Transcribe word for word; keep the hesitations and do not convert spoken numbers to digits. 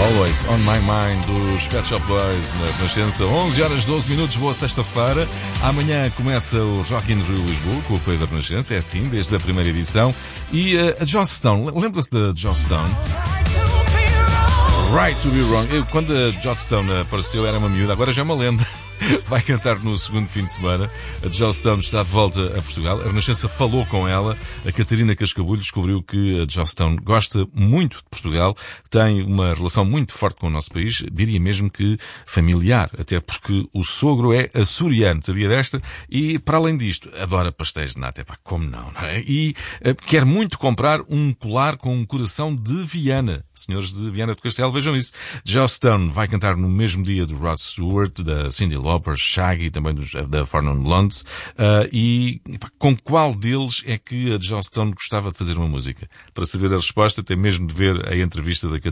Always on My Mind dos Pet Shop Boys na Renascença. onze horas doze minutos, boa sexta-feira. Amanhã começa o Rock in Rio Lisboa com o apoio da Renascença, é assim, desde a primeira edição. E uh, a Joss Stone, lembra-se da Joss Stone? Right to be Wrong. Eu, quando a Joss Stone apareceu era uma miúda, agora já é uma lenda. Vai cantar no segundo fim de semana. A Joss Stone está de volta a Portugal. A Renascença falou com ela. A Catarina Cascabulho descobriu que a Joss Stone gosta muito de Portugal, tem uma relação muito forte com o nosso país, diria mesmo que familiar, até porque o sogro é açoriano, sabia desta? E, para além disto, adora pastéis de nata. Epá, como não, não é? E uh, quer muito comprar um colar com um coração de Viana. Senhores de Viana do Castelo, vejam isso. Joss Stone vai cantar no mesmo dia do Rod Stewart, da Cyndi Lauper, Shaggy, também dos, da Four Non Blondes. Uh, e epá, com qual deles é que a Joss Stone gostava de fazer uma música? Para saber a resposta, tem mesmo de ver a entrevista da